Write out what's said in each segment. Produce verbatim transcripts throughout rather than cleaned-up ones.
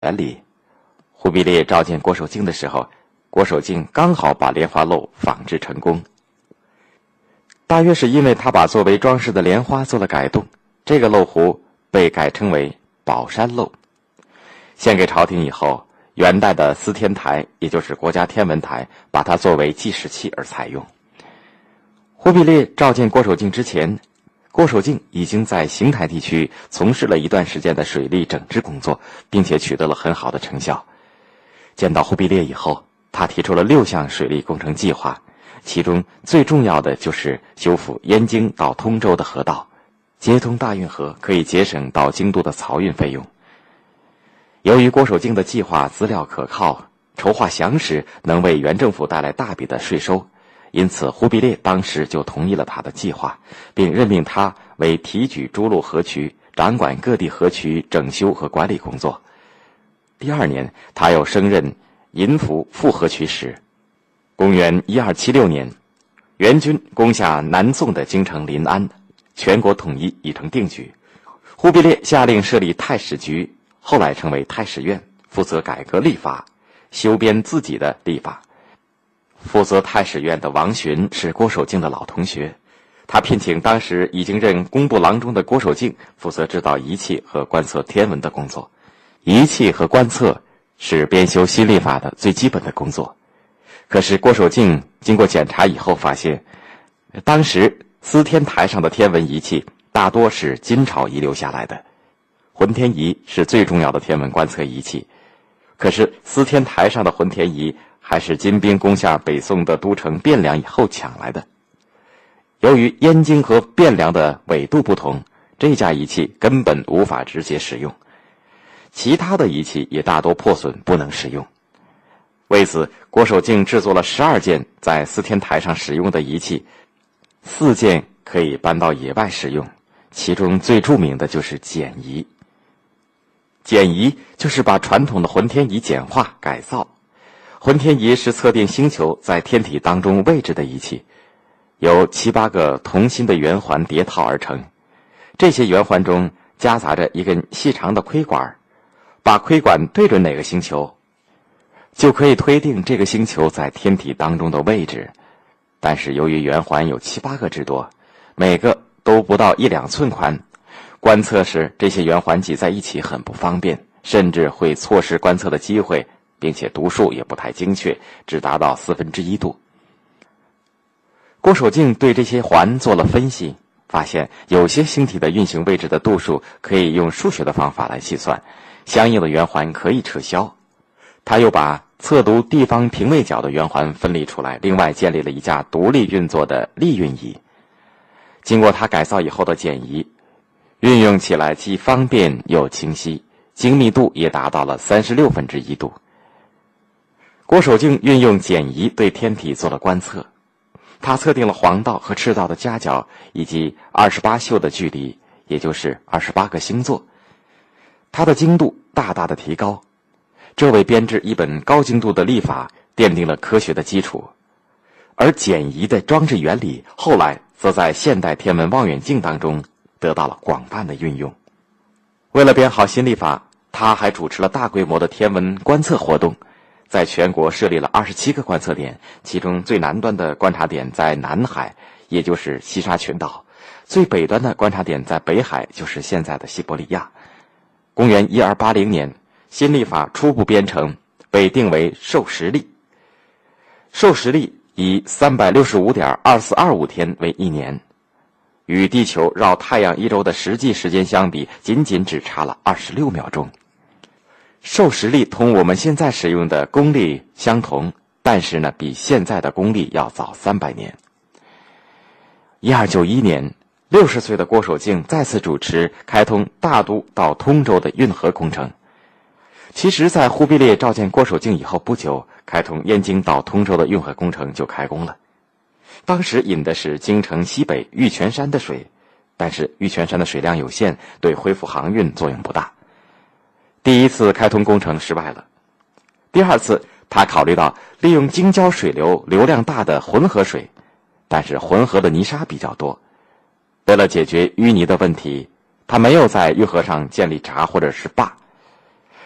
原理，忽必烈召见郭守敬的时候，郭守敬刚好把莲花漏仿制成功。大约是因为他把作为装饰的莲花做了改动，这个漏壶被改称为宝山漏。献给朝廷以后，元代的司天台，也就是国家天文台，把它作为计时器而采用。忽必烈召见郭守敬之前，郭守敬已经在邢台地区从事了一段时间的水利整治工作，并且取得了很好的成效。见到忽必烈以后，他提出了六项水利工程计划，其中最重要的就是修复燕京到通州的河道，接通大运河，可以节省到京都的漕运费用。由于郭守敬的计划资料可靠，筹划详实，能为元政府带来大笔的税收，因此忽必烈当时就同意了他的计划，并任命他为提举诸路河渠，掌管各地河渠整修和管理工作。第二年，他又升任银福副河渠使。公元一二七六年，元军攻下南宋的京城临安，全国统一已成定局。忽必烈下令设立太史局，后来称为太史院，负责改革历法，修编自己的历法。负责太史院的王询是郭守敬的老同学，他聘请当时已经任工部郎中的郭守敬负责指导仪器和观测天文的工作。仪器和观测是编修新历法的最基本的工作。可是郭守敬经过检查以后发现，当时司天台上的天文仪器大多是金朝遗留下来的，浑天仪是最重要的天文观测仪器，可是司天台上的浑天仪还是金兵攻下北宋的都城汴梁以后抢来的。由于燕京和汴梁的纬度不同，这架仪器根本无法直接使用，其他的仪器也大多破损不能使用。为此，郭守敬制作了十二件在司天台上使用的仪器，四件可以搬到野外使用，其中最著名的就是简仪。简仪就是把传统的浑天仪简化改造。浑天仪是测定星球在天体当中位置的仪器，由七八个同心的圆环叠套而成。这些圆环中夹杂着一根细长的窥管，把窥管对准哪个星球，就可以推定这个星球在天体当中的位置。但是由于圆环有七八个之多，每个都不到一两寸宽，观测时这些圆环挤在一起很不方便，甚至会错失观测的机会，并且读数也不太精确，只达到四分之一度。郭守敬对这些环做了分析，发现有些星体的运行位置的度数可以用数学的方法来计算，相应的圆环可以撤销。他又把测读地方平位角的圆环分离出来，另外建立了一架独立运作的力运仪。经过他改造以后的简仪，运用起来既方便又清晰，精密度也达到了三十六分之一度。郭守敬运用简仪对天体做了观测，他测定了黄道和赤道的夹角以及二十八宿的距离，也就是二十八个星座。他的精度大大的提高，这为编制一本高精度的历法奠定了科学的基础。而简仪的装置原理后来则在现代天文望远镜当中得到了广泛的运用。为了编好新历法，他还主持了大规模的天文观测活动，在全国设立了二十七个观测点，其中最南端的观察点在南海，也就是西沙群岛，最北端的观察点在北海，就是现在的西伯利亚。公元一二八零年，新历法初步编成，被定为授时历。授时历以 三百六十五点二四二五 天为一年，与地球绕太阳一周的实际时间相比，仅仅只差了二十六秒钟。授时历同我们现在使用的公历相同，但是呢，比现在的公历要早三百年。一二九一年，六十岁的郭守敬再次主持开通大都到通州的运河工程。其实在忽必烈召见郭守敬以后不久，开通燕京到通州的运河工程就开工了。当时引的是京城西北玉泉山的水，但是玉泉山的水量有限，对恢复航运作用不大。第一次开通工程失败了。第二次，他考虑到利用京郊水流流量大的浑河水，但是浑河的泥沙比较多。为了解决淤泥的问题，他没有在运河上建立闸或者是坝。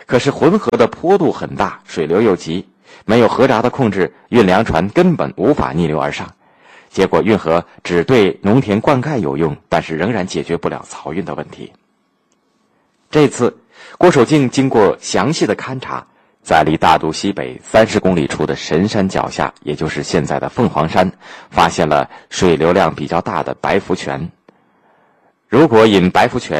可是浑河的坡度很大，水流又急，没有河闸的控制，运粮船根本无法逆流而上。结果运河只对农田灌溉有用，但是仍然解决不了漕运的问题。这次郭守敬经过详细的勘察，在离大渡西北三十公里处的神山脚下，也就是现在的凤凰山，发现了水流量比较大的白福泉。如果引白福泉